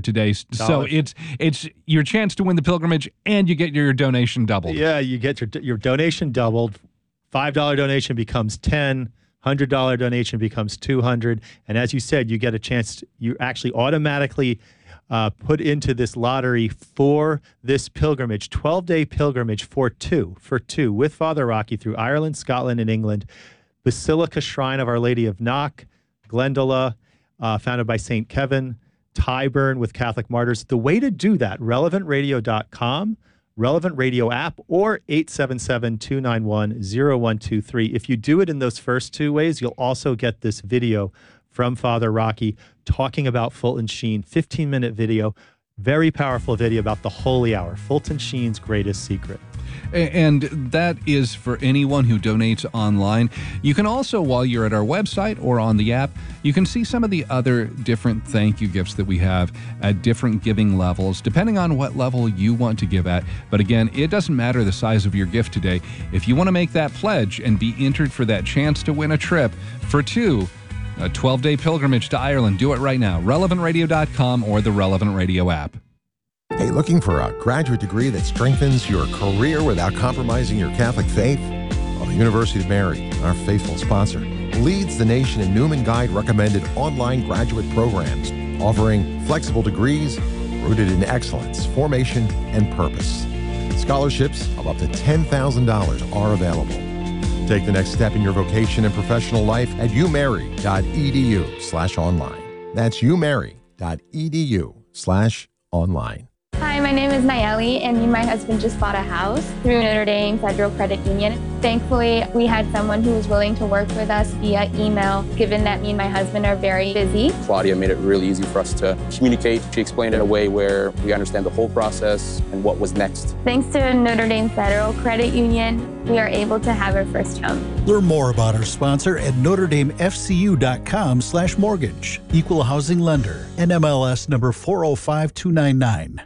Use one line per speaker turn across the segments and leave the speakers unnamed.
today. So it's your chance to win the pilgrimage, and you get your donation doubled.
Yeah, you get your donation doubled. $5 donation becomes $10. $100 donation becomes $200. And as you said, you get a chance. You actually automatically put into this lottery for this pilgrimage, 12-day pilgrimage for two with Father Rocky through Ireland, Scotland, and England. Basilica Shrine of Our Lady of Knock, Glendalough, founded by St. Kevin, Tyburn with Catholic Martyrs. The way to do that, relevantradio.com, Relevant Radio app, or 877-291-0123. If you do it in those first two ways, you'll also get this video from Father Rocky talking about Fulton Sheen, 15-minute video, very powerful video about the Holy Hour, Fulton Sheen's greatest secret.
And that is for anyone who donates online. You can also, while you're at our website or on the app, you can see some of the other different thank you gifts that we have at different giving levels, depending on what level you want to give at. But again, it doesn't matter the size of your gift today. If you want to make that pledge and be entered for that chance to win a trip for two, a 12-day pilgrimage to Ireland, do it right now. RelevantRadio.com or the Relevant Radio app.
Hey, looking for a graduate degree that strengthens your career without compromising your Catholic faith? Well, the University of Mary, our faithful sponsor, leads the nation in Newman Guide recommended online graduate programs, offering flexible degrees rooted in excellence, formation, and purpose. Scholarships of up to $10,000 are available. Take the next step in your vocation and professional life at umary.edu/online. That's umary.edu/online.
Hi, my name is Nayeli, and me and my husband just bought a house through Notre Dame Federal Credit Union. Thankfully, we had someone who was willing to work with us via email, given that me and my husband are very busy.
Claudia made it really easy for us to communicate. She explained it in a way where we understand the whole process and what was next.
Thanks to Notre Dame Federal Credit Union, we are able to have our first home.
Learn more about our sponsor at NotreDameFCU.com/mortgage. Equal housing lender. NMLS number 405299.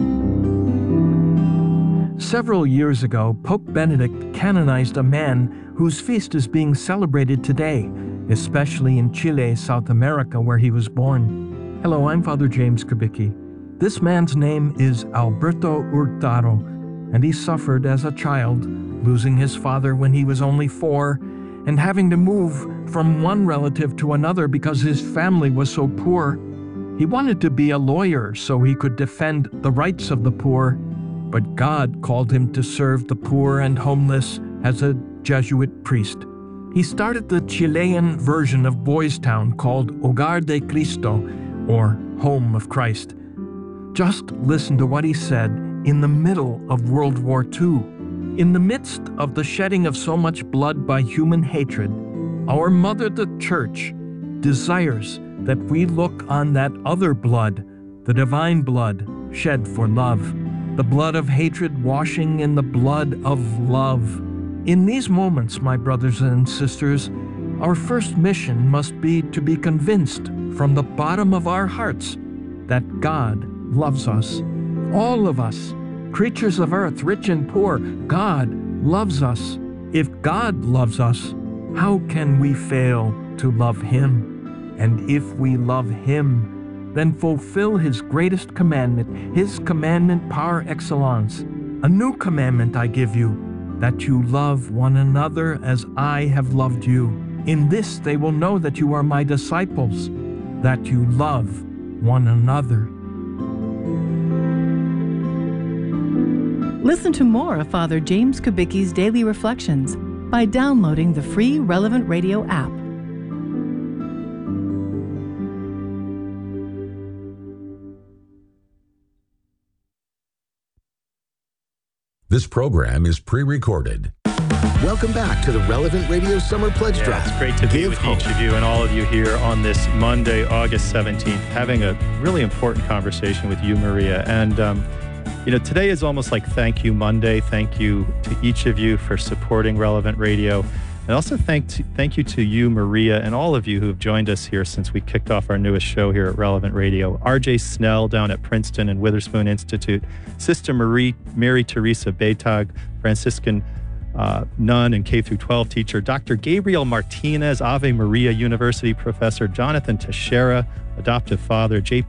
Several years ago, Pope Benedict canonized a man whose feast is being celebrated today, especially in Chile, South America, where he was born. Hello, I'm Father James Kubicki. This man's name is Alberto Hurtado, and he suffered as a child, losing his father when he was only 4, and having to move from one relative to another because his family was so poor. He wanted to be a lawyer so he could defend the rights of the poor, but God called him to serve the poor and homeless as a Jesuit priest. He started the Chilean version of Boys Town called Hogar de Cristo, or Home of Christ. Just listen to what he said in the middle of World War II. In the midst of the shedding of so much blood by human hatred, our Mother the Church desires that we look on that other blood, the divine blood shed for love. The blood of hatred washing in the blood of love. In these moments, my brothers and sisters, our first mission must be to be convinced from the bottom of our hearts that God loves us. All of us, creatures of earth, rich and poor, God loves us. If God loves us, how can we fail to love Him? And if we love Him, then fulfill His greatest commandment, His commandment par excellence. A new commandment I give you, that you love one another as I have loved you. In this they will know that you are my disciples, that you love one another.
Listen to more of Father James Kubicki's Daily Reflections by downloading the free Relevant Radio app.
This program is pre-recorded. Welcome back to the Relevant Radio Summer Pledge Drive.
It's great to be with each of you and all of you here on this Monday, August 17th, having a really important conversation with you, Maria. And, today is almost like Thank You Monday. Thank you to each of you for supporting Relevant Radio. And also thank you to you, Maria, and all of you who have joined us here since we kicked off our newest show here at Relevant Radio. RJ Snell down at Princeton and Witherspoon Institute, Sister Mary Teresa Betag, Franciscan nun and K-12 teacher, Dr. Gabriel Martinez, Ave Maria University professor, Jonathan Teixeira, adoptive father, J.P.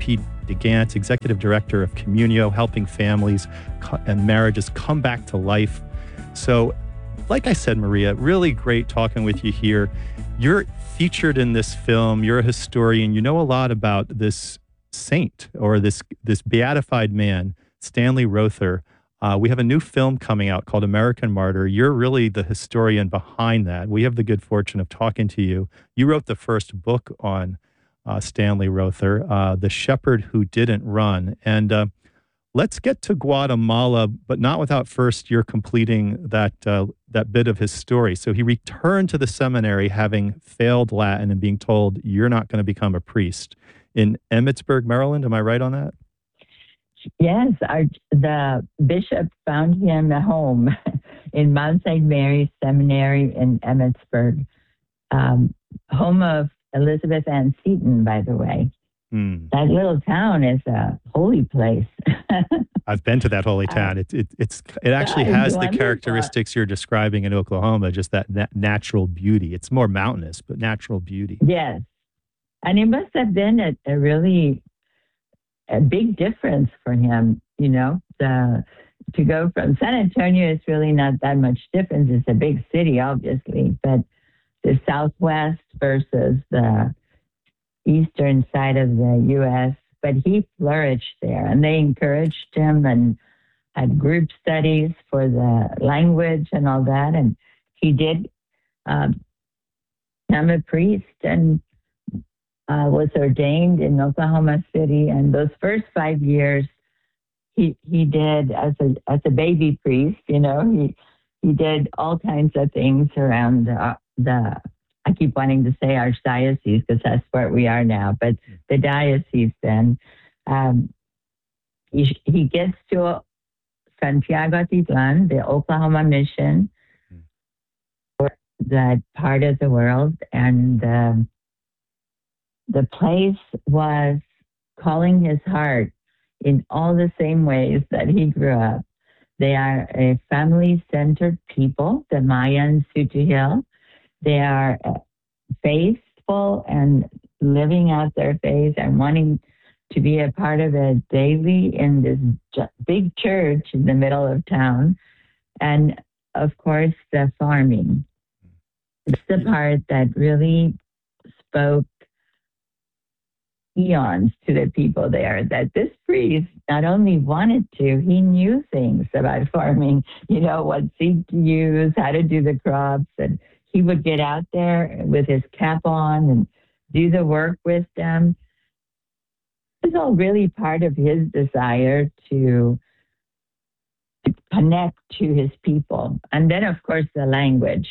DeGant, Executive Director of Communio, helping families and marriages come back to life. So, like I said, Maria, really great talking with you here. You're featured in this film. You're a historian. You know a lot about this saint or this beatified man, Stanley Rother. We have a new film coming out called American Martyr. You're really the historian behind that. We have the good fortune of talking to you. You wrote the first book on Stanley Rother, The Shepherd Who Didn't Run. And let's get to Guatemala, but not without first you're completing that bit of his story. So he returned to the seminary having failed Latin and being told, you're not going to become a priest in Emmitsburg, Maryland. Am I right on that?
Yes, the bishop found him a home in Mount St. Mary's Seminary in Emmitsburg, home of Elizabeth Ann Seton, by the way. That little town is a holy place.
I've been to that holy town. It actually has the characteristics you're describing in Oklahoma, just that natural beauty. It's more mountainous, but natural beauty.
Yes. And it must have been a big difference for him, you know, to go from San Antonio is really not that much difference. It's a big city, obviously, but the Southwest versus the eastern side of the U.S., but he flourished there, and they encouraged him and had group studies for the language and all that, and he did become a priest and was ordained in Oklahoma City, and those first 5 years he did as a baby priest. You know, he did all kinds of things around the I keep wanting to say archdiocese because that's where we are now, but the diocese then. He gets to Santiago Atitlan, the Oklahoma mission, that part of the world, and the place was calling his heart in all the same ways that he grew up. They are a family-centered people, the Mayan Sutuhil. They are faithful and living out their faith and wanting to be a part of it daily in this big church in the middle of town. And, of course, the farming. It's the part that really spoke eons to the people there, that this priest not only wanted to, he knew things about farming, you know, what seed to use, how to do the crops, and he would get out there with his cap on and do the work with them. It's all really part of his desire to connect to his people. And then, of course, the language.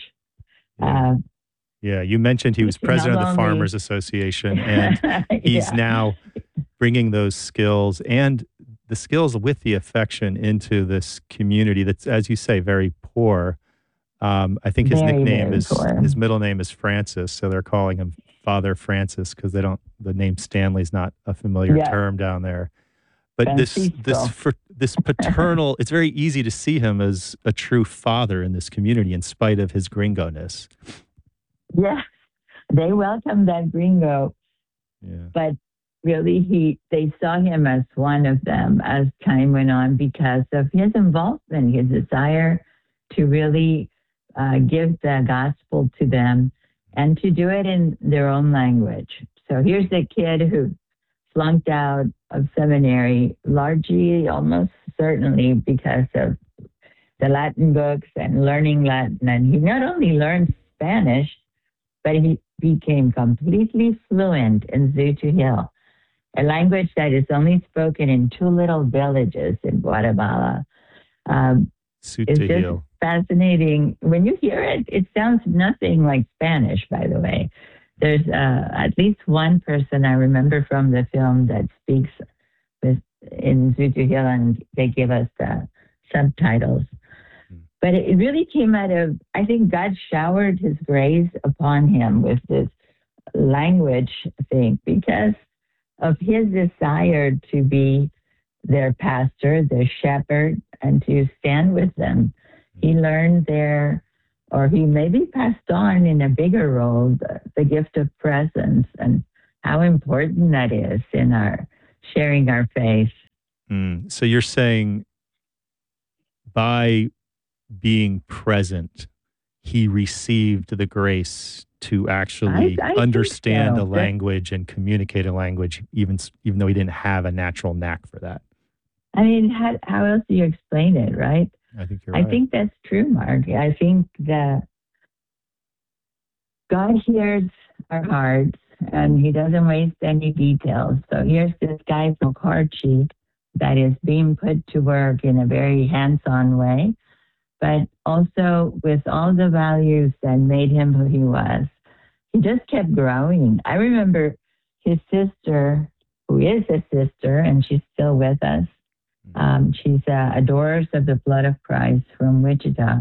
Yeah, you mentioned he was president of the Farmers Association, and he's now bringing those skills and the skills with the affection into this community that's, as you say, very poor. I think his nickname is, his middle name is Francis, so they're calling him Father Francis because the name Stanley's not a familiar term down there. But this paternal, it's very easy to see him as a true father in this community in spite of his gringo-ness.
Yes, they welcomed that gringo, but really they saw him as one of them as time went on because of his involvement, his desire to really give the gospel to them and to do it in their own language. So here's a kid who flunked out of seminary largely, almost certainly because of the Latin books and learning Latin. And he not only learned Spanish, but he became completely fluent in Zutuhil, a language that is only spoken in 2 little villages in Guatemala. It's just fascinating. When you hear it, it sounds nothing like Spanish, by the way. There's at least one person I remember from the film that speaks in Zutuhil, and they give us the subtitles. But it really came out of, I think God showered his grace upon him with this language thing because of his desire to be their pastor, their shepherd, and to stand with them. He learned there, or he maybe passed on in a bigger role, the gift of presence and how important that is in our sharing our faith.
So you're saying by being present, he received the grace to actually
I
understand
think
a language and communicate a language, even though he didn't have a natural knack for that.
I mean, how else do you explain it, right?
I think you're right.
I think that's true, Mark. I think that God hears our hearts and he doesn't waste any details. So here's this guy's card sheet that is being put to work in a very hands-on way, but also with all the values that made him who he was. He just kept growing. I remember his sister, who is a sister, and she's still with us. She's Adorers of the Blood of Christ from Wichita.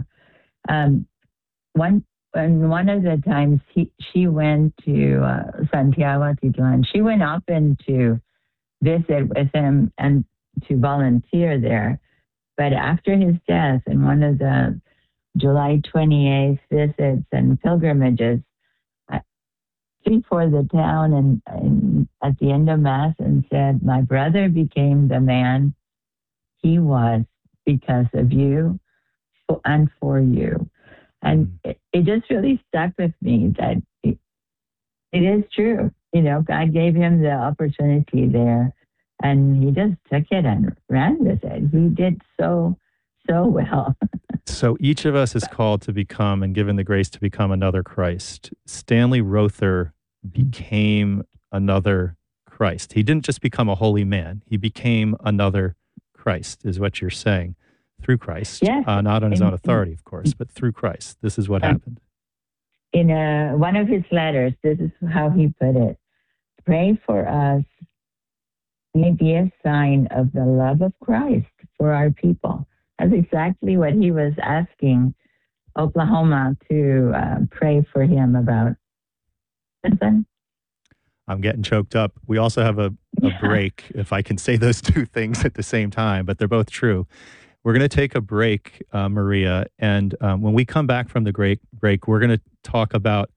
One of the times she went to Santiago Titlan, she went often to visit with him and to volunteer there. But after his death, in one of the July 28th visits and pilgrimages, before the town and at the end of Mass and said, my brother became the man he was because of you and for you. And it just really stuck with me that it is true. You know, God gave him the opportunity there and he just took it and ran with it. He did so well.
So each of us is called to become and given the grace to become another Christ. Stanley Rother became another Christ. He didn't just become a holy man. He became another Christ, is what you're saying, through Christ.
Yes.
Not on his own authority, of course, but through Christ. This is what happened.
In one of his letters, this is how he put it. Pray for us may be a sign of the love of Christ for our people. That's exactly what he was asking Oklahoma to pray for him about. Listen.
I'm getting choked up. We also have a break, if I can say those two things at the same time, but they're both true. We're going to take a break, Maria, and when we come back from the break, we're going to talk about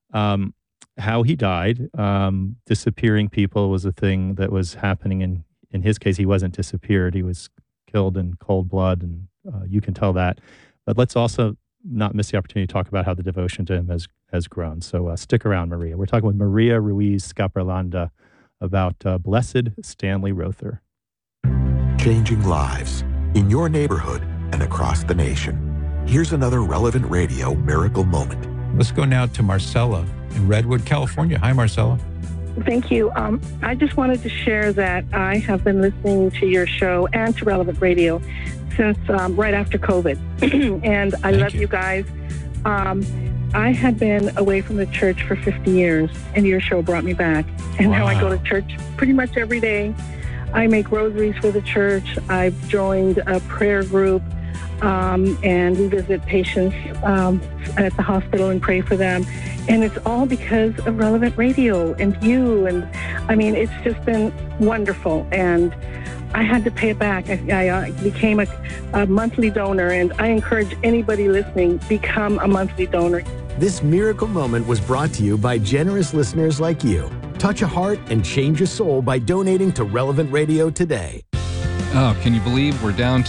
how he died. Disappearing people was a thing that was happening. In his case, he wasn't disappeared. He was killed in cold blood, and you can tell that. But let's also not miss the opportunity to talk about how the devotion to him has grown. So stick around, Maria. We're talking with Maria Ruiz Scaprolanda about Blessed Stanley Rother.
Changing lives in your neighborhood and across the nation. Here's another Relevant Radio miracle moment.
Let's go now to Marcella in Redwood, California. Hi, Marcella.
Thank you. I just wanted to share that I have been listening to your show and to Relevant Radio since right after COVID. And I love you guys. I had been away from the church for 50 years, and your show brought me back. And now I go to church pretty much every day. I make rosaries for the church. I've joined a prayer group, and we visit patients at the hospital and pray for them. And it's all because of Relevant Radio and you. And I mean, it's just been wonderful. And I had to pay it back. I became a monthly donor, and I encourage anybody listening, become a monthly donor.
This miracle moment was brought to you by generous listeners like you. Touch a heart and change a soul by donating to Relevant Radio today.
Oh, can you believe we're down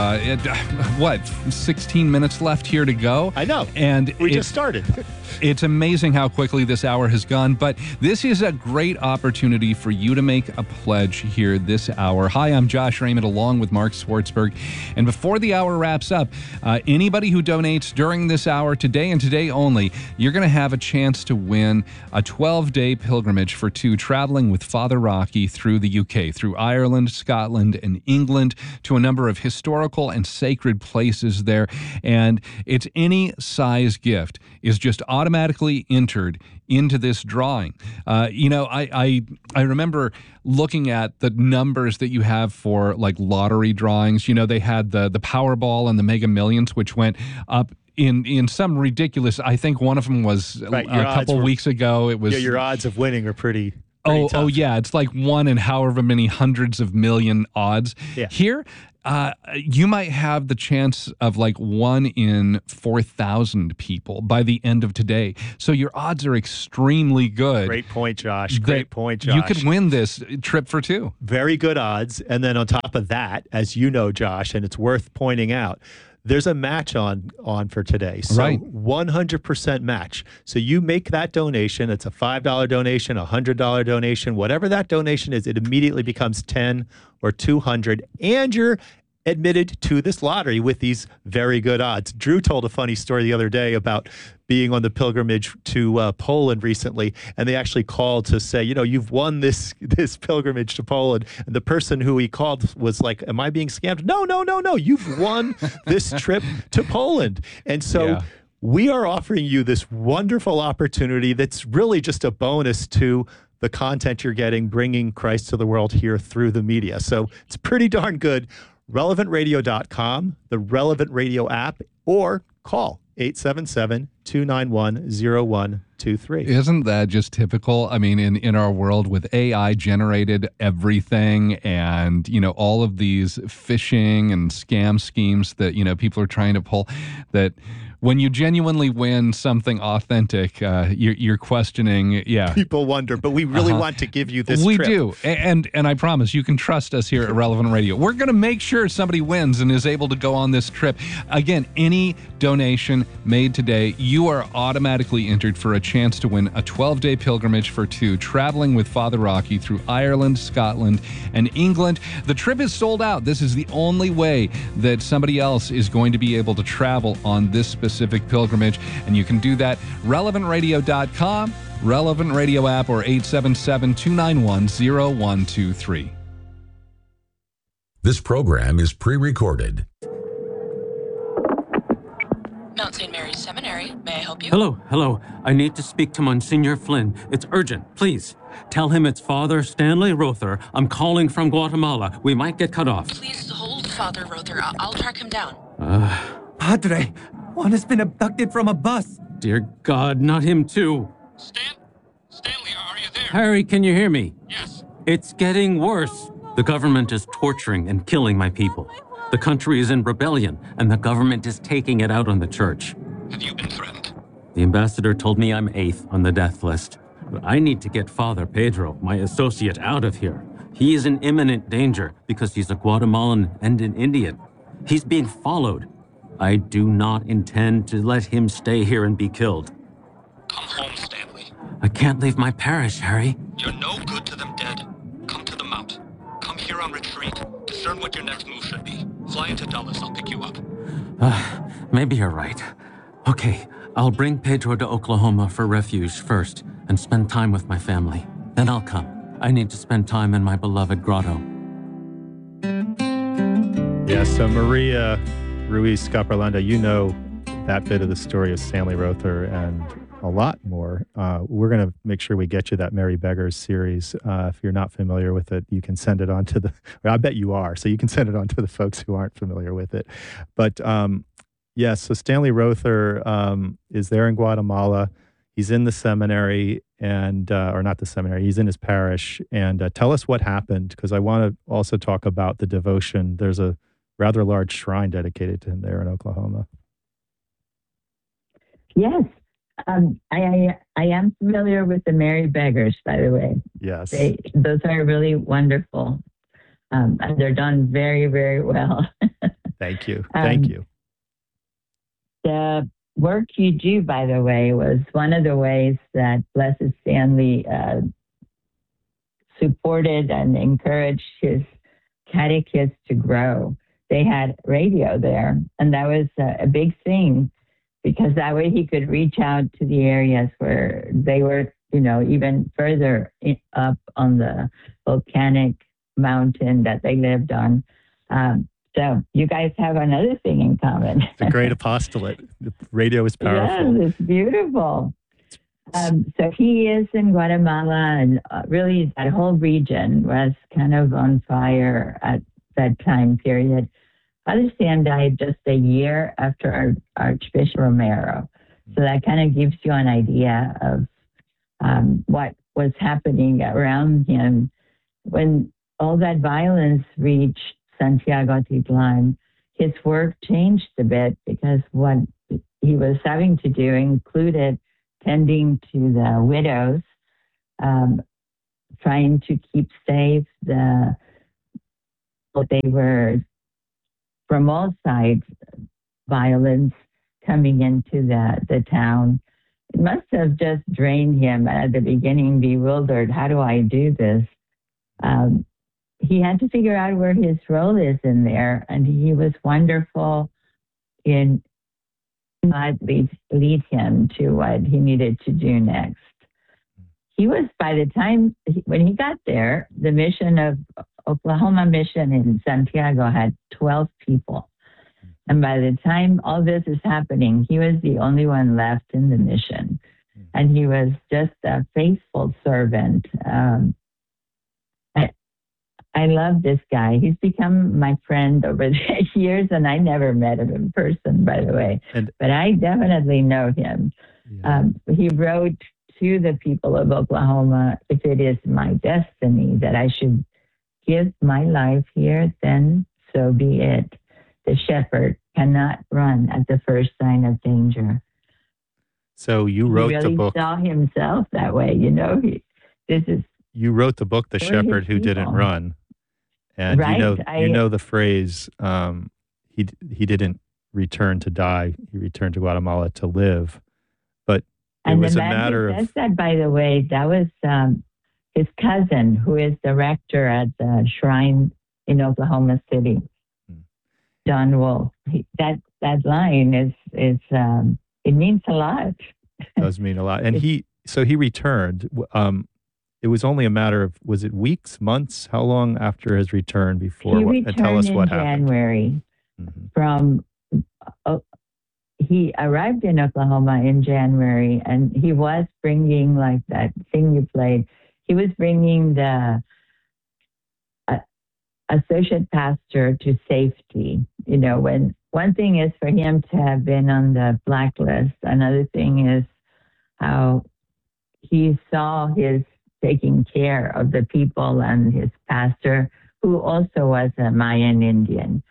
to, 16 minutes left here to go?
I know.
And
we just started.
It's amazing how quickly this hour has gone, but this is a great opportunity for you to make a pledge here this hour. Hi, I'm Josh Raymond along with Mark Swartzberg. And before the hour wraps up, anybody who donates during this hour today and today only, you're going to have a chance to win a 12-day pilgrimage for two traveling with Father Rocky through the UK, through Ireland, Scotland, and England to a number of historical and sacred places there. And it's any size gift is just automatically entered into this drawing. I remember looking at the numbers that you have for like lottery drawings. You know, they had the Powerball and the Mega Millions, which went up in some ridiculous. I think one of them was a couple weeks ago. It was
your odds of winning are pretty
Oh, yeah. It's like 1 in however many hundreds of million odds.
Yeah.
Here, you might have the chance of like 1 in 4,000 people by the end of today. So your odds are extremely good.
Great point, Josh. Great point, Josh.
You could win this trip for 2.
Very good odds. And then on top of that, as you know, Josh, and it's worth pointing out, there's a match on for today. So
right.
100% match. So you make that donation. It's a $5 donation, a $100 donation, whatever that donation is, it immediately becomes 10 or 200, and you're admitted to this lottery with these very good odds. Drew told a funny story the other day about being on the pilgrimage to Poland recently, and they actually called to say, you've won this pilgrimage to Poland. And the person who he called was like, am I being scammed? No, you've won this trip to Poland. And so we are offering you this wonderful opportunity that's really just a bonus to the content you're getting, bringing Christ to the world here through the media. So it's pretty darn good. RelevantRadio.com, the Relevant Radio app, or call 877-291-0123.
Isn't that just typical? I mean, in our world with AI generated everything and, all of these phishing and scam schemes that, people are trying to pull, that when you genuinely win something authentic, you're questioning,
People wonder, but we really want to give you this
We
trip.
do. And I promise you can trust us here at Relevant Radio. We're going to make sure somebody wins and is able to go on this trip. Again, any donation made today, you are automatically entered for a chance to win a 12-day pilgrimage for 2, traveling with Father Rocky through Ireland, Scotland, and England. The trip is sold out. This is the only way that somebody else is going to be able to travel on this specific pilgrimage, and you can do that. RelevantRadio.com, Relevant Radio app, or 877-291-0123.
This program is pre-recorded.
Mount St. Mary's Seminary. May I help you?
Hello. I need to speak to Monsignor Flynn. It's urgent, please. Tell him it's Father Stanley Rother. I'm calling from Guatemala. We might get cut off.
Please hold Father Rother. I'll track him down.
Padre, one has been abducted from a bus.
Dear God, not him too.
Stanley, are you there?
Harry, can you hear me?
Yes.
It's getting worse. The government is torturing and killing my people. The country is in rebellion, and the government is taking it out on the church.
Have you been threatened?
The ambassador told me I'm 8th on the death list. But I need to get Father Pedro, my associate, out of here. He is in imminent danger because he's a Guatemalan and an Indian. He's being followed. I do not intend to let him stay here and be killed.
Come home, Stanley.
I can't leave my parish, Harry.
You're no good to them dead. Come to the mount. Come here on retreat. Discern what your next move should be. Fly into Dulles. I'll pick you up.
Maybe you're right. Okay, I'll bring Pedro to Oklahoma for refuge first and spend time with my family. Then I'll come. I need to spend time in my beloved grotto.
Yeah, so Maria Ruiz Scaparlanda, you know that bit of the story of Stanley Rother and a lot more. We're going to make sure we get you that Merry Beggars series. If you're not familiar with it, you can send it on to the, I bet you are, so you can send it on to the folks who aren't familiar with it. But yes, so Stanley Rother is there in Guatemala. He's in the seminary and, or not the seminary, he's in his parish. And tell us what happened, because I want to also talk about the devotion. There's a rather large shrine dedicated to him there in Oklahoma.
Yes. I am familiar with the Merry Beggars, by the way.
Yes.
Those are really wonderful. And they're done very, very well.
Thank you. Thank you.
The work you do, by the way, was one of the ways that Blessed Stanley supported and encouraged his catechists to grow. They had radio there, and that was a big thing, because that way he could reach out to the areas where they were, even further up on the volcanic mountain that they lived on. So you guys have another thing in common.
The great apostolate. The radio is powerful.
Yes, it's beautiful. So he is in Guatemala, and really that whole region was kind of on fire at that time period. Father Stan died just a year after Archbishop Romero. So that kind of gives you an idea of what was happening around him. When all that violence reached Santiago Titlan, his work changed a bit because what he was having to do included tending to the widows, trying to keep safe they were from all sides, violence coming into the town. It must have just drained him at the beginning, bewildered. How do I do this? He had to figure out where his role is in there, and he was wonderful in lead him to what he needed to do next. He was, by the time when he got there, the mission of Oklahoma Mission in Santiago had 12 people. And by the time all this is happening, he was the only one left in the mission. And he was just a faithful servant. I love this guy. He's become my friend over the years, and I never met him in person, by the way. But I definitely know him. Yeah. He wrote to the people of Oklahoma, if it is my destiny that I should give my life here, then so be it. The shepherd cannot run at the first sign of danger.
So you wrote
he really
the book.
Saw himself that way,
You wrote the book, The Shepherd Who Didn't Run, and
right?
you know the phrase. He didn't return to die; he returned to Guatemala to live. But it was a matter of.
Says that, by the way, that was his cousin, who is the rector at the shrine in Oklahoma City, Don Wolf. That line is it means a lot.
Does mean a lot, and he returned. It was only a matter of, was it weeks, months? How long after his return before? Tell us what happened.
January. He arrived in Oklahoma in January, and he was bringing, like that thing you played, he was bringing the associate pastor to safety. When one thing is for him to have been on the blacklist, another thing is how he saw his taking care of the people and his pastor, who also was a Mayan Indian.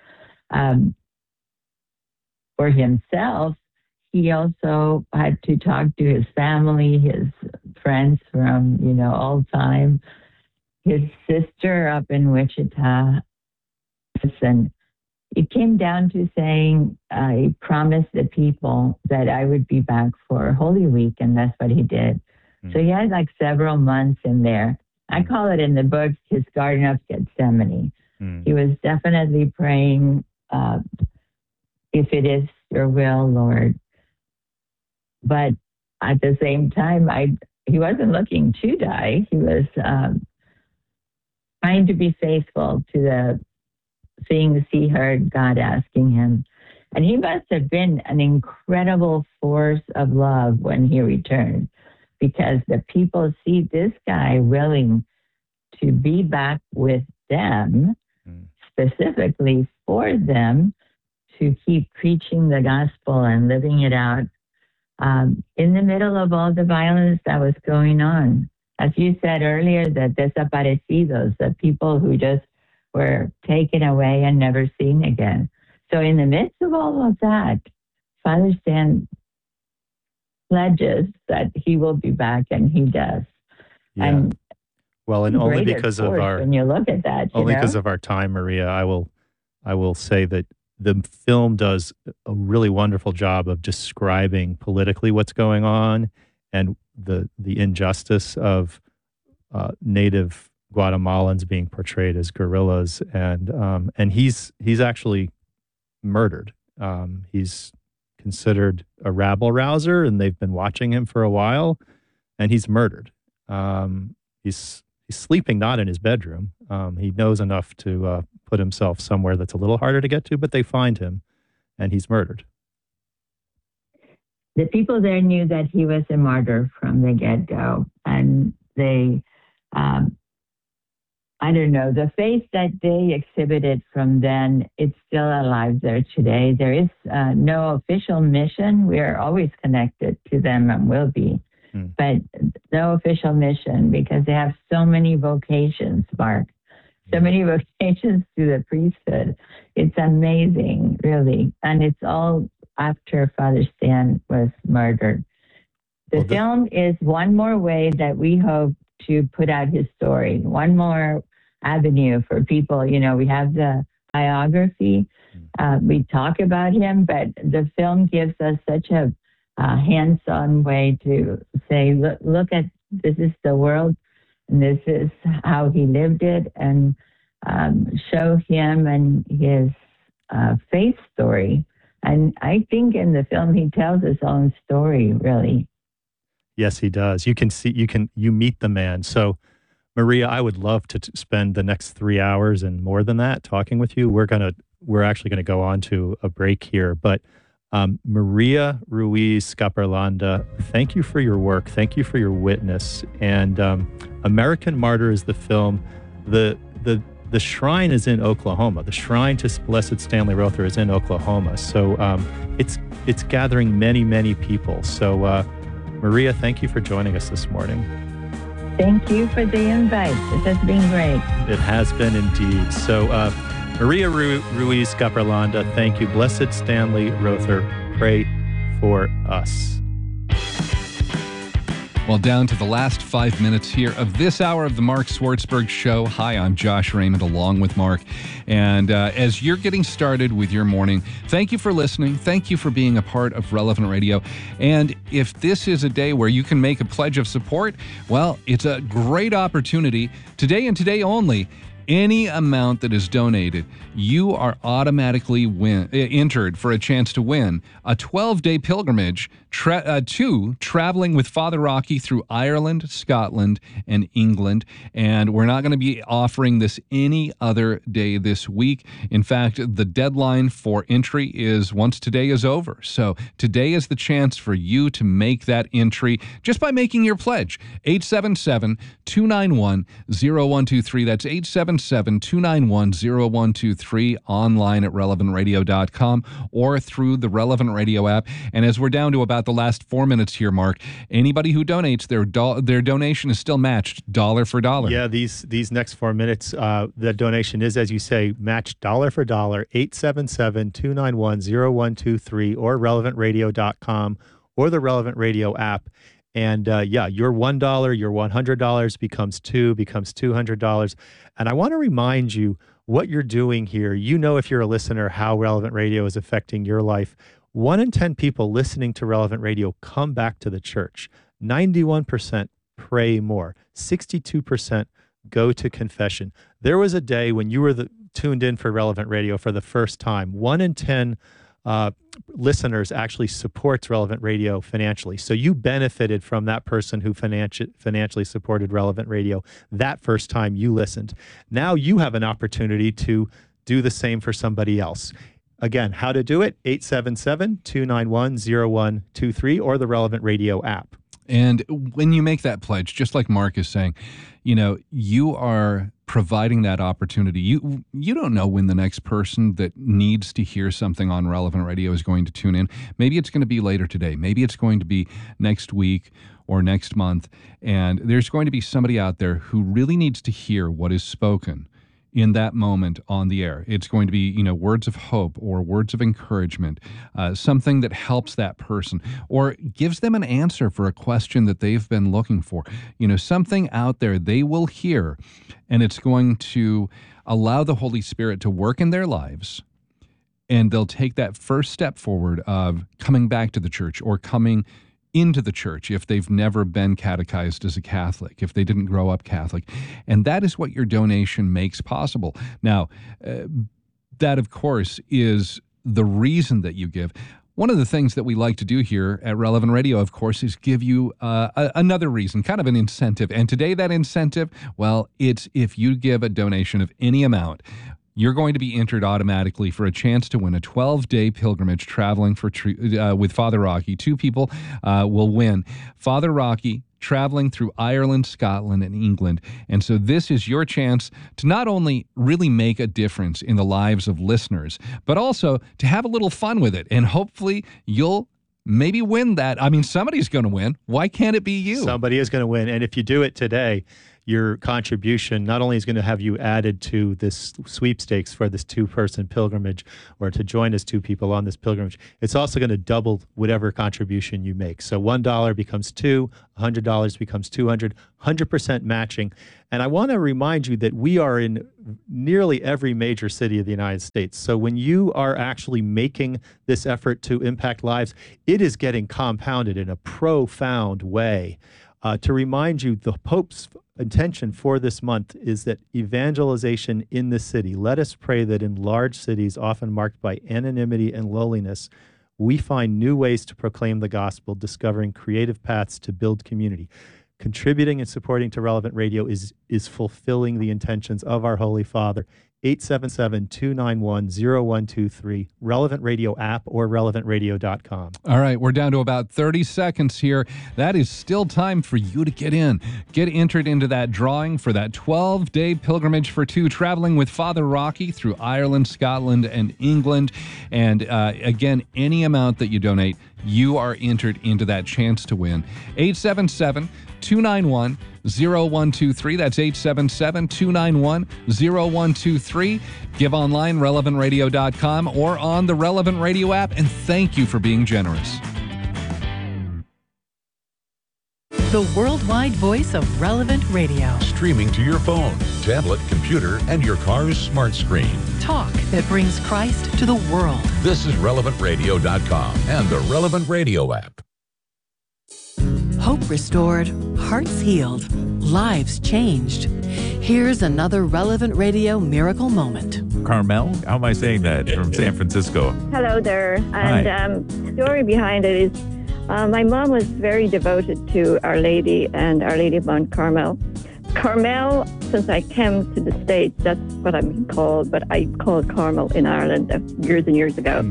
For himself, he also had to talk to his family, his friends from, old time, his sister up in Wichita. And it came down to saying, he promised the people that I would be back for Holy Week, and that's what he did. So he had like several months in there. I call it in the book his Garden of Gethsemane. He was definitely praying, if it is your will, Lord. But at the same time, he wasn't looking to die. He was trying to be faithful to the things he heard God asking him. And he must have been an incredible force of love when he returned, because the people see this guy willing to be back with them, specifically for them, to keep preaching the gospel and living it out in the middle of all the violence that was going on. As you said earlier, that desaparecidos, the people who just were taken away and never seen again. So in the midst of all of that, Father Stan pledges that he will be back, and he does.
Yeah.
And
only because of our,
when you look at that,
only because of our time, Maria, I will say that the film does a really wonderful job of describing politically what's going on and the injustice of native Guatemalans being portrayed as guerrillas, and he's actually murdered. He's considered a rabble rouser, and they've been watching him for a while, and he's murdered. He's sleeping not in his bedroom. He knows enough to put himself somewhere that's a little harder to get to, but they find him, and he's murdered.
The people there knew that he was a martyr from the get-go, and they, I don't know, the faith that they exhibited from then, it's still alive there today. There is no official mission. We are always connected to them and will be. but no official mission because they have so many vocations, Mark. So many vocations to the priesthood. It's amazing, really. And it's all after Father Stan was murdered. The film is one more way that we hope to put out his story, one more avenue for people. You know, we have the biography, we talk about him, but the film gives us such a hands-on way to say, look at, this is the world, and this is how he lived it, and show him and his faith story. And I think in the film he tells his own story, really.
Yes, he does. You meet the man. So, Maria, I would love to spend the next 3 hours and more than that talking with you. We're actually gonna go on to a break here, but Maria Ruiz Caperlanda, thank you for your work. Thank you for your witness. And American Martyr is the film. The shrine is in Oklahoma. The shrine to Blessed Stanley Rother is in Oklahoma. So it's gathering many, many people. So Maria, thank you for joining us this morning.
Thank you for the invite. This has been great.
It has been indeed. So Maria Ruiz Caperlanda, thank you. Blessed Stanley Rother, pray for us.
Well, down to the last 5 minutes here of this hour of the Mark Swartzberg Show. Hi, I'm Josh Raymond along with Mark. And as you're getting started with your morning, thank you for listening. Thank you for being a part of Relevant Radio. And if this is a day where you can make a pledge of support, well, it's a great opportunity. Today and today only, any amount that is donated, you are automatically entered for a chance to win a 12-day pilgrimage to Traveling with Father Rocky through Ireland, Scotland, and England. And we're not going to be offering this any other day this week. In fact, the deadline for entry is once today is over. So today is the chance for you to make that entry just by making your pledge. 877-291-0123. That's 877-291-0123, online at relevantradio.com or through the Relevant Radio app. And as we're down to about the last 4 minutes here, Mark, anybody who donates, their donation is still matched dollar for dollar.
Yeah, these next 4 minutes, the donation is, as you say, matched dollar for dollar. 877-291-0123 or relevantradio.com or the Relevant Radio app. And your $1, your $100 becomes $200. And I want to remind you what you're doing here. You know, if you're a listener, how Relevant Radio is affecting your life. 1 in 10 people listening to Relevant Radio come back to the church. 91% pray more. 62% go to confession. There was a day when you were tuned in for Relevant Radio for the first time. 1 in 10 listeners actually supports Relevant Radio financially. So you benefited from that person who financially supported Relevant Radio that first time you listened. Now you have an opportunity to do the same for somebody else. Again, how to do it? 877-291-0123 or the Relevant Radio app.
And when you make that pledge, just like Mark is saying, you know, you are providing that opportunity. You don't know when the next person that needs to hear something on Relevant Radio is going to tune in. Maybe it's going to be later today. Maybe it's going to be next week or next month. And there's going to be somebody out there who really needs to hear what is spoken in that moment on the air. It's going to be, you know, words of hope or words of encouragement, something that helps that person or gives them an answer for a question that they've been looking for. You know, something out there they will hear, and it's going to allow the Holy Spirit to work in their lives, and they'll take that first step forward of coming back to the church or coming into the church if they've never been catechized as a Catholic, if they didn't grow up Catholic. And that is what your donation makes possible. Now, that, of course, is the reason that you give. One of the things that we like to do here at Relevant Radio, of course, is give you another reason, kind of an incentive. And today that incentive, well, it's if you give a donation of any amount, you're going to be entered automatically for a chance to win a 12-day pilgrimage traveling with Father Rocky. 2 people will win. Father Rocky traveling through Ireland, Scotland, and England. And so this is your chance to not only really make a difference in the lives of listeners, but also to have a little fun with it. And hopefully you'll maybe win that. I mean, somebody's going to win. Why can't it be you?
Somebody is going to win. And if you do it today, your contribution not only is going to have you added to this sweepstakes for this 2-person pilgrimage, or to join as 2 people on this pilgrimage, it's also going to double whatever contribution you make. So $1 becomes $2, $100 becomes $200, 100% matching. And I want to remind you that we are in nearly every major city of the United States. So when you are actually making this effort to impact lives, it is getting compounded in a profound way. To remind you, the Pope's intention for this month is that evangelization in the city. Let us pray that in large cities, often marked by anonymity and lowliness, we find new ways to proclaim the gospel, discovering creative paths to build community. Contributing and supporting to Relevant Radio is fulfilling the intentions of our Holy Father. 877-291-0123, Relevant Radio app or relevantradio.com.
All right, we're down to about 30 seconds here. That is still time for you to get in. Get entered into that drawing for that 12-day pilgrimage for 2, traveling with Father Rocky through Ireland, Scotland, and England. And again, any amount that you donate, you are entered into that chance to win. 877-291-0123. That's 877-291-0123. Give online, relevantradio.com, or on the Relevant Radio app. And thank you for being generous.
The worldwide voice of Relevant Radio.
Streaming to your phone, tablet, computer, and your car's smart screen.
Talk that brings Christ to the world.
This is relevantradio.com and the Relevant Radio app.
Hope restored, hearts healed, lives changed. Here's another Relevant Radio miracle moment.
Carmel, how am I saying that? From San Francisco.
Hello there. And the story behind it is my mom was very devoted to Our Lady and Our Lady of Mount Carmel. Carmel, since I came to the States, that's what I'm being called, but I called Carmel in Ireland years and years ago.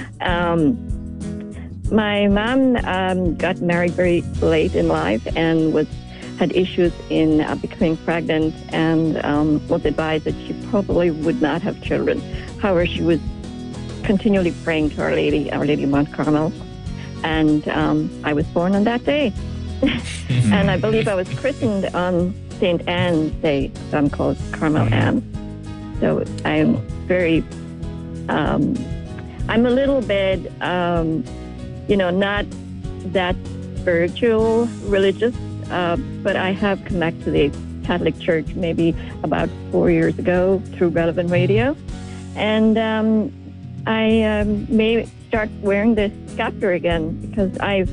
My mom got married very late in life and had issues in becoming pregnant, and was advised that she probably would not have children. However, she was continually praying to Our Lady of Mount Carmel, and I was born on that day. And I believe I was christened on St. Anne's Day, so I'm called Carmel Anne. So I'm very, I'm a little bit, not that spiritual, religious, but I have come back to the Catholic Church maybe about 4 years ago through Relevant Radio. And I may start wearing this scapular again because I've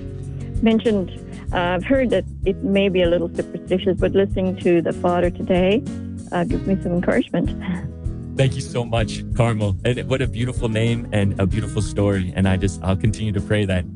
heard that it may be a little superstitious, but listening to the Father today gives me some encouragement.
Thank you so much, Carmel. And what a beautiful name and a beautiful story. And I'll continue to pray that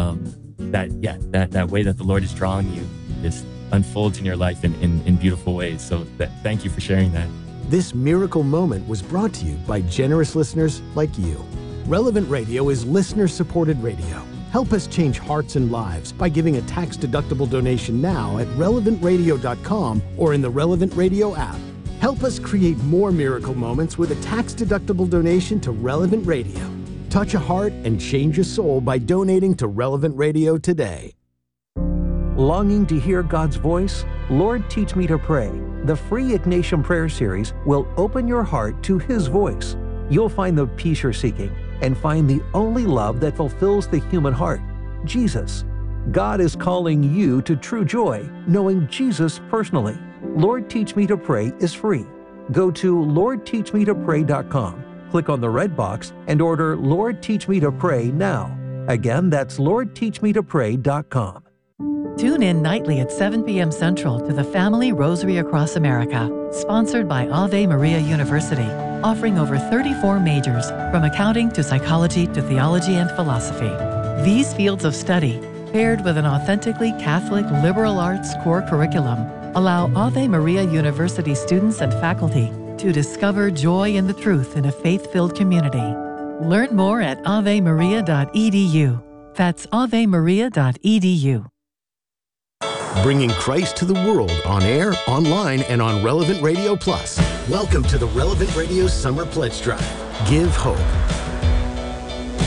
that way that the Lord is drawing you just unfolds in your life in beautiful ways. So thank you for sharing that.
This miracle moment was brought to you by generous listeners like you. Relevant Radio is listener-supported radio. Help us change hearts and lives by giving a tax-deductible donation now at relevantradio.com or in the Relevant Radio app. Help us create more miracle moments with a tax-deductible donation to Relevant Radio. Touch a heart and change a soul by donating to Relevant Radio today.
Longing to hear God's voice? Lord, Teach Me to Pray. The free Ignatian Prayer Series will open your heart to His voice. You'll find the peace you're seeking and find the only love that fulfills the human heart, Jesus. God is calling you to true joy, knowing Jesus personally. Lord, Teach Me to Pray is free. Go to LordTeachMeToPray.com, click on the red box, and order Lord, Teach Me to Pray now. Again, that's LordTeachMeToPray.com.
Tune in nightly at 7 p.m. Central to the Family Rosary Across America, sponsored by Ave Maria University, offering over 34 majors, from accounting to psychology to theology and philosophy. These fields of study, paired with an authentically Catholic liberal arts core curriculum, allow Ave Maria University students and faculty to discover joy in the truth in a faith-filled community. Learn more at avemaria.edu. That's avemaria.edu.
Bringing Christ to the world on air, online, and on Relevant Radio Plus. Welcome to the Relevant Radio Summer Pledge Drive. Give hope.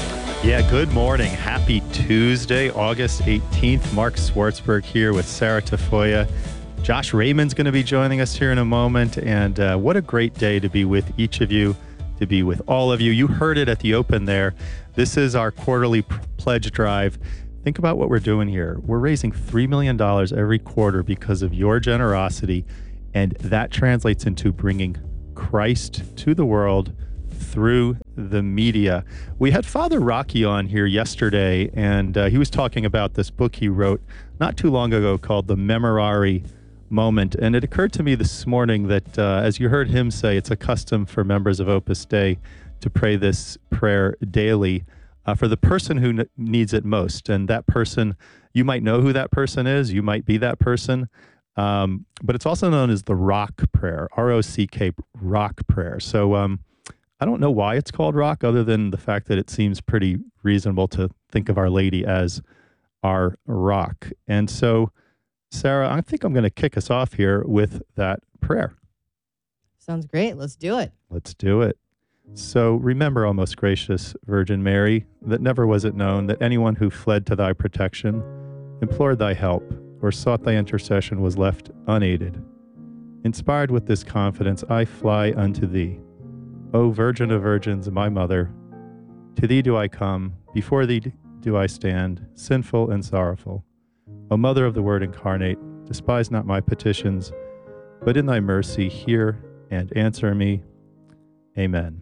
Yeah, good morning. Happy Tuesday, August 18th. Mark Schwartzberg here with Sarah Tafoya. Josh Raymond's going to be joining us here in a moment. And what a great day to be with each of you, to be with all of you. You heard it at the open there. This is our quarterly pledge drive. Think about what we're doing here. We're raising $3 million every quarter because of your generosity. And that translates into bringing Christ to the world through the media. We had Father Rocky on here yesterday, and he was talking about this book he wrote not too long ago called The Memorare Moment. And it occurred to me this morning that, as you heard him say, it's a custom for members of Opus Dei to pray this prayer daily for the person who needs it most. And that person, you might know who that person is. You might be that person. But it's also known as the Rock Prayer, R-O-C-K, Rock Prayer. So, I don't know why it's called rock other than the fact that it seems pretty reasonable to think of Our Lady as our rock. And so, Sarah, I think I'm going to kick us off here with that prayer.
Sounds great. Let's do it.
Let's do it. So remember, O most gracious Virgin Mary, that never was it known that anyone who fled to thy protection, implored thy help, or sought thy intercession was left unaided. Inspired with this confidence, I fly unto thee. O Virgin of Virgins, my Mother, to thee do I come, before thee do I stand, sinful and sorrowful. O Mother of the Word incarnate, despise not my petitions, but in thy mercy hear and answer me. Amen.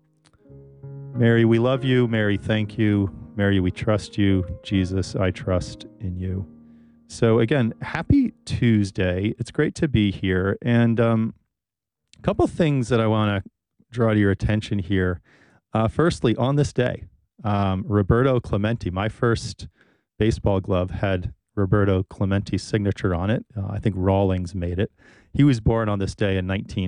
Mary, we love you. Mary, thank you. Mary, we trust you. Jesus, I trust in you. So again, happy Tuesday. It's great to be here. And a couple things that I want to draw to your attention here. Firstly, on this day, Roberto Clemente, my first baseball glove had Roberto Clemente's signature on it. I think Rawlings made it. He was born on this day in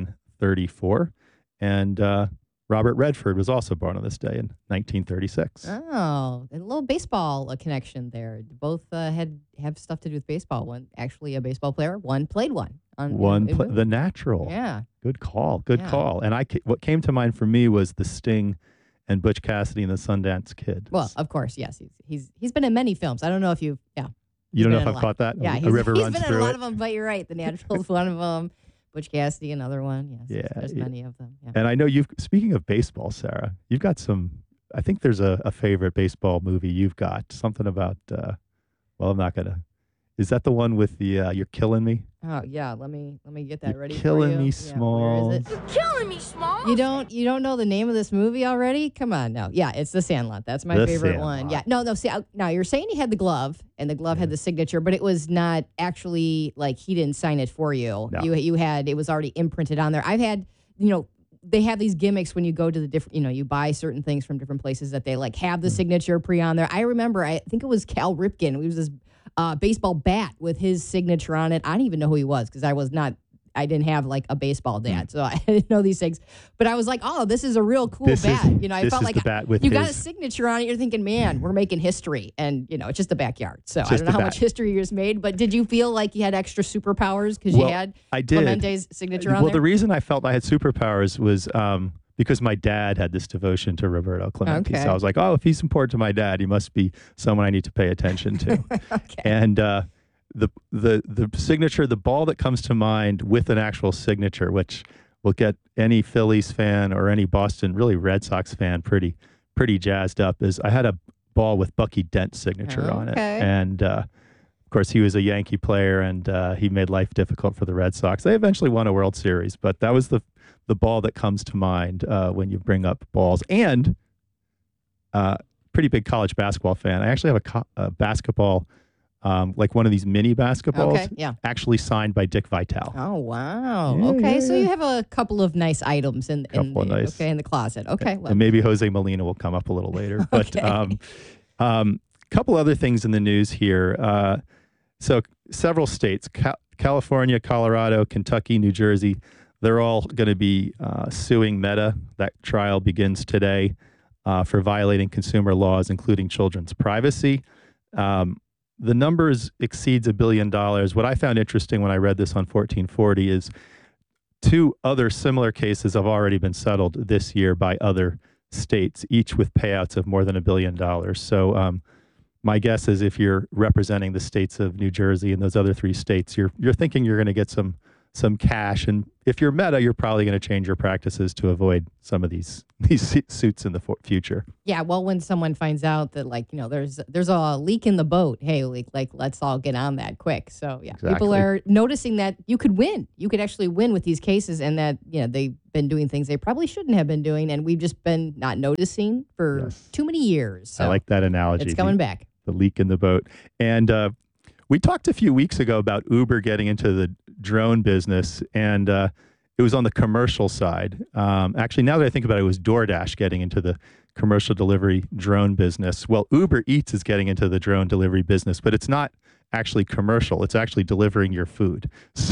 1934, and Robert Redford was also born on this day in 1936.
Oh, a little baseball connection there. Both have stuff to do with baseball. One actually a baseball player. One played one.
The Natural.
Yeah.
Good call. Good call. And what came to mind for me was The Sting and Butch Cassidy and the Sundance Kid.
Well, of course, yes. He's been in many films. I don't know if you. Yeah.
You don't know if I've caught that?
Yeah.
A river runs
been
through
in a lot
it.
of them, but you're right. The Natural is one of them. Butch Cassidy, another one. Yes.
Yeah.
There's many of them. Yeah.
And I know speaking of baseball, Sarah, you've got I think there's a favorite baseball movie you've got. Something about, I'm not going to. Is that the one with the You're Killing Me?
Oh yeah, let me get that ready.
Killing me,
Small.
Small.
You're killing me, Small. You don't know the name of this movie already? Come on, no. Yeah, it's The Sandlot. That's my favorite one. Yeah, no. See, now you're saying he had the glove, and the glove had the signature, but it was not actually like he didn't sign it for you. No. You had it was already imprinted on there. I've had they have these gimmicks when you go to the different, you buy certain things from different places that they like have the signature pre on there. I remember, I think it was Cal Ripken. It was this baseball bat with his signature on it. I didn't even know who he was because I didn't have like a baseball dad, so I didn't know these things. But I was like, oh, this is a real cool bat. I felt like you got a signature on it. You're thinking, man, we're making history, and it's just the backyard. So I don't know how much history you just made, but did you feel like you had extra superpowers because you had Clemente's signature on there?
Well, the reason I felt I had superpowers was because my dad had this devotion to Roberto Clemente. Okay. So I was like, oh, if he's important to my dad, he must be someone I need to pay attention to.
Okay.
And the signature, the ball that comes to mind with an actual signature, which will get any Phillies fan or any Boston, really Red Sox fan pretty jazzed up, is I had a ball with Bucky Dent's signature on it. And of course, he was a Yankee player, and he made life difficult for the Red Sox. They eventually won a World Series, but that was the ball that comes to mind when you bring up balls. And pretty big college basketball fan. I actually have a basketball, like one of these mini basketballs, actually signed by Dick Vitale.
Oh, wow. Yeah, okay, so you have a couple of nice items in the closet. Okay.
And maybe Jose Molina will come up a little later. But couple other things in the news here. So several states, California, Colorado, Kentucky, New Jersey, they're all going to be suing Meta. That trial begins today for violating consumer laws, including children's privacy. The numbers exceeds $1 billion. What I found interesting when I read this on 1440 is 2 other similar cases have already been settled this year by other states, each with payouts of more than $1 billion. So my guess is if you're representing the states of New Jersey and those other 3 states, you're thinking you're going to get some cash. And if you're Meta, you're probably going to change your practices to avoid some of these suits in the future.
Yeah, well, when someone finds out that, like, there's a leak in the boat, hey, let's all get on that quick. So, yeah,
Exactly.
People are noticing that you could win. You could actually win with these cases, and that, they've been doing things they probably shouldn't have been doing, and we've just been not noticing for too many years. So
I like that analogy.
it's coming back.
The leak in the boat. And we talked a few weeks ago about Uber getting into the drone business, and it was on the commercial side. Actually, now that I think about it, it was DoorDash getting into the commercial delivery drone business. Well, Uber Eats is getting into the drone delivery business, but it's not actually commercial. It's actually delivering your food.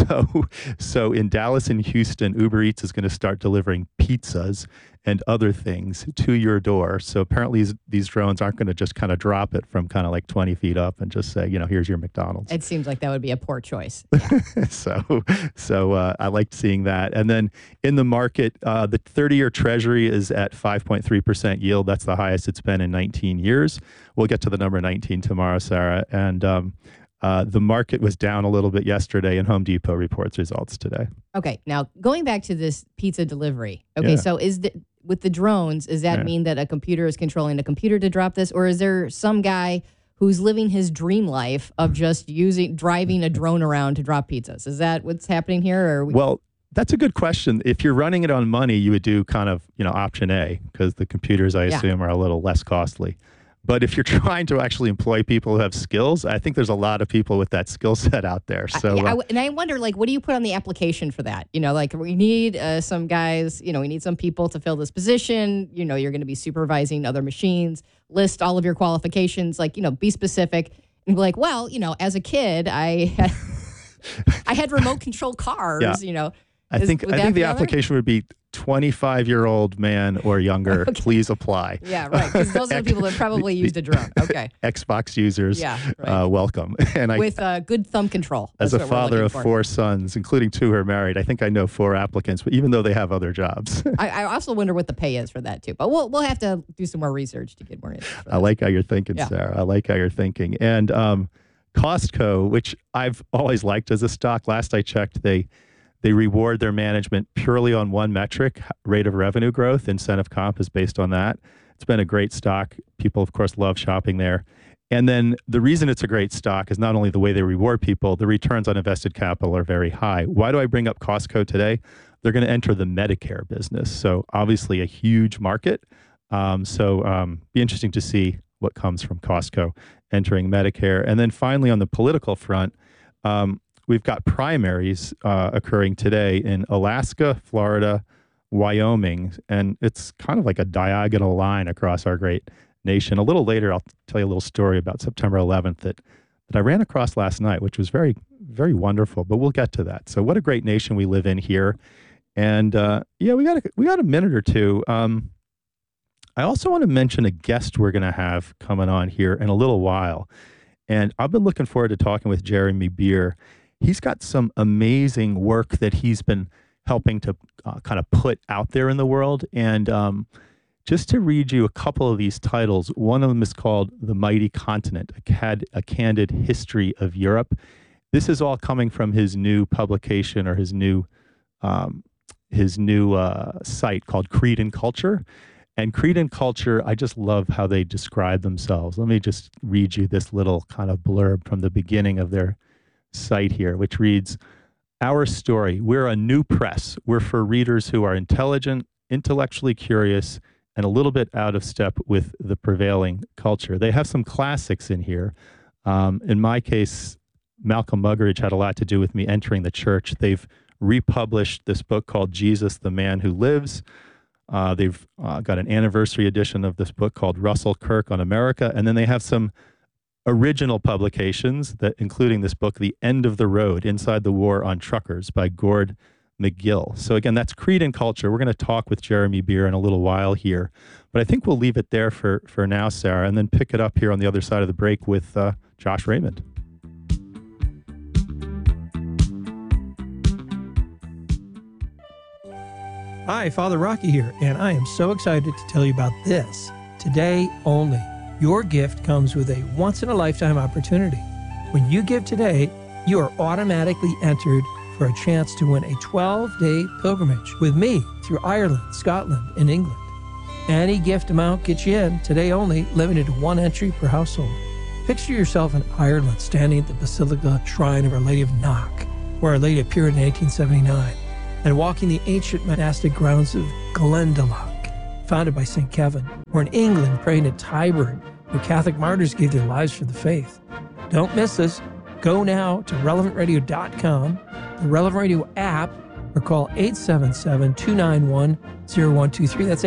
So in Dallas and Houston, Uber Eats is going to start delivering pizzas and other things to your door. So apparently these drones aren't going to just kind of drop it from kind of like 20 feet up and just say, here's your McDonald's.
It seems like that would be a poor choice.
So I liked seeing that. And then in the market, the 30-year Treasury is at 5.3% yield. That's the highest it's been in 19 years. We'll get to the number 19 tomorrow, Sarah. And the market was down a little bit yesterday, and Home Depot reports results today.
Okay, now going back to this pizza delivery. Okay, so with the drones, does that mean that a computer is controlling a computer to drop this, or is there some guy who's living his dream life of just driving a drone around to drop pizzas? Is that what's happening here?
Well, that's a good question. If you're running it on money, you would do kind of, option A, because the computers, I assume, are a little less costly. But if you're trying to actually employ people who have skills, I think there's a lot of people with that skill set out there. So,
and I wonder, what do you put on the application for that? We need some guys, we need some people to fill this position. You're going to be supervising other machines, list all of your qualifications, be specific and be like, well, as a kid, I had remote control cars,
I think the application would be 25-year-old man or younger. Please apply.
Yeah, right. Because those are the people that probably used a drone. Okay.
Xbox users, welcome. And
with good thumb control.
As a father of 4 sons, including 2 who are married, I think I know 4 applicants, but even though they have other jobs.
I also wonder what the pay is for that too. But we'll have to do some more research to get more info.
I like how you're thinking, Sarah. I like how you're thinking. And Costco, which I've always liked as a stock, last I checked, they reward their management purely on one metric, rate of revenue growth. Incentive comp is based on that. It's been a great stock. People, of course, love shopping there. And then the reason it's a great stock is not only the way they reward people, the returns on invested capital are very high. Why do I bring up Costco today? They're going to enter the Medicare business. So obviously a huge market. Be interesting to see what comes from Costco entering Medicare. And then finally, on the political front, we've got primaries occurring today in Alaska, Florida, Wyoming, and it's kind of like a diagonal line across our great nation. A little later, I'll tell you a little story about September 11th that I ran across last night, which was very, very wonderful, but we'll get to that. So what a great nation we live in here. And we got a minute or two. I also want to mention a guest we're going to have coming on here in a little while. And I've been looking forward to talking with Jeremy Beer. He's got some amazing work that he's been helping to kind of put out there in the world. And just to read you a couple of these titles, one of them is called The Mighty Continent, a Candid History of Europe. This is all coming from his new publication or his new site called Creed and Culture. And Creed and Culture, I just love how they describe themselves. Let me just read you this little kind of blurb from the beginning of their site here, which reads, "Our story, we're a new press. We're for readers who are intelligent, intellectually curious, and a little bit out of step with the prevailing culture." They have some classics in here. In my case, Malcolm Muggeridge had a lot to do with me entering the church. They've republished this book called Jesus, the Man Who Lives. They've got an anniversary edition of this book called Russell Kirk on America. And then they have some original publications, that including this book, The End of the Road, Inside the War on Truckers by Gord McGill. So again, that's Creed and Culture. We're going to talk with Jeremy Beer in a little while here. But I think we'll leave it there for now, Sarah, and then pick it up here on the other side of the break with Josh Raymond.
Hi, Father Rocky here, and I am so excited to tell you about this. Today only. Your gift comes with a once-in-a-lifetime opportunity. When you give today, you are automatically entered for a chance to win a 12-day pilgrimage with me through Ireland, Scotland, and England. Any gift amount gets you in, today only, limited to one entry per household. Picture yourself in Ireland standing at the Basilica Shrine of Our Lady of Knock, where Our Lady appeared in 1879, and walking the ancient monastic grounds of Glendalough, founded by St. Kevin, or in England praying at Tyburn, where Catholic martyrs gave their lives for the faith. Don't miss this. Go now to relevantradio.com, the Relevant Radio app, or call 877-291-0123. That's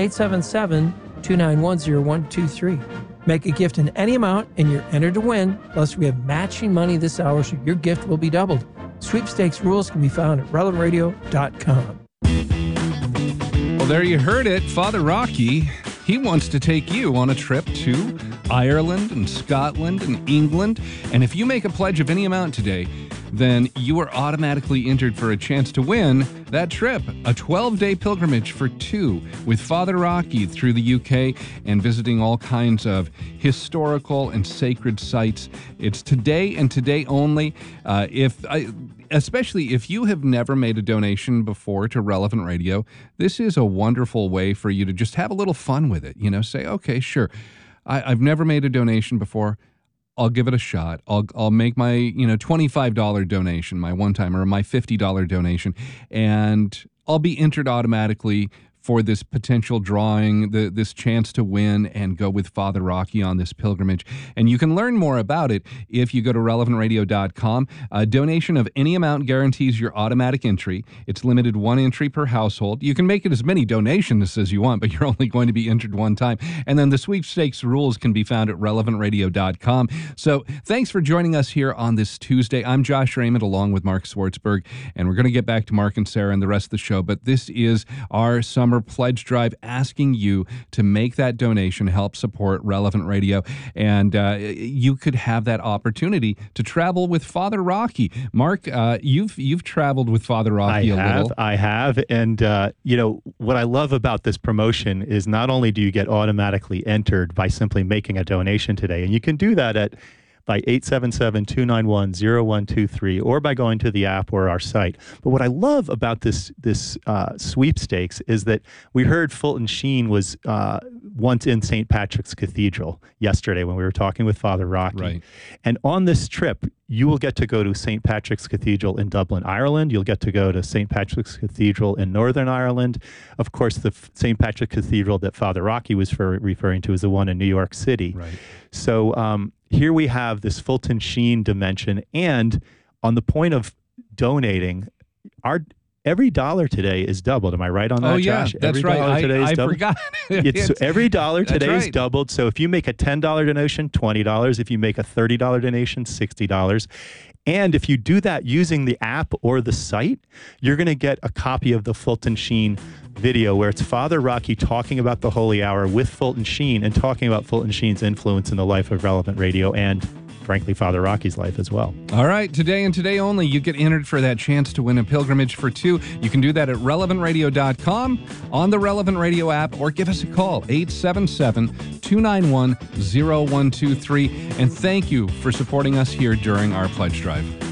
877-291-0123. Make a gift in any amount and you're entered to win. Plus, we have matching money this hour, so your gift will be doubled. Sweepstakes rules can be found at relevantradio.com.
Well, there you heard it. Father Rocky, he wants to take you on a trip to Ireland and Scotland and England. And if you make a pledge of any amount today, then you are automatically entered for a chance to win that trip, a 12-day pilgrimage for two with Father Rocky through the UK and visiting all kinds of historical and sacred sites. It's today and today only. Especially if you have never made a donation before to Relevant Radio, this is a wonderful way for you to just have a little fun with it. You know, say, okay, sure, I've never made a donation before. I'll give it a shot. I'll make my, $25 donation, my one-time, or my $50 donation, and I'll be entered automatically for this potential drawing, this chance to win and go with Father Rocky on this pilgrimage. And you can learn more about it if you go to relevantradio.com. A donation of any amount guarantees your automatic entry. It's limited one entry per household. You can make it as many donations as you want, but you're only going to be entered one time. And then the sweepstakes rules can be found at relevantradio.com. So thanks for joining us here on this Tuesday. I'm Josh Raymond along with Mark Swartzberg, and we're going to get back to Mark and Sarah and the rest of the show. But this is our summer pledge drive asking you to make that donation, help support Relevant Radio, and you could have that opportunity to travel with Father Rocky. Mark, you've traveled with Father Rocky a little.
I have, and what I love about this promotion is not only do you get automatically entered by simply making a donation today, and you can do that by 877-291-0123 or by going to the app or our site. But what I love about this sweepstakes is that we heard Fulton Sheen was once in St. Patrick's Cathedral yesterday when we were talking with Father Rocky. Right. And on this trip, you will get to go to St. Patrick's Cathedral in Dublin, Ireland. You'll get to go to St. Patrick's Cathedral in Northern Ireland. Of course, the St. Patrick's Cathedral that Father Rocky was referring to is the one in New York City. Right. So here we have this Fulton Sheen dimension. And on the point of donating, every dollar today is doubled. Am I right on that, Josh?
That's
every
right.
Today is
I
doubled.
forgot.
Every dollar today is
right.
doubled. So if you make a $10 donation, $20. If you make a $30 donation, $60. And if you do that using the app or the site, you're going to get a copy of the Fulton Sheen video where it's Father Rocky talking about the Holy Hour with Fulton Sheen and talking about Fulton Sheen's influence in the life of Relevant Radio and, frankly, Father Rocky's life as well.
All right, today and today only, you get entered for that chance to win a pilgrimage for two. You can do that at relevantradio.com, on the Relevant Radio app, or give us a call, 877-291-0123. And thank you for supporting us here during our pledge drive.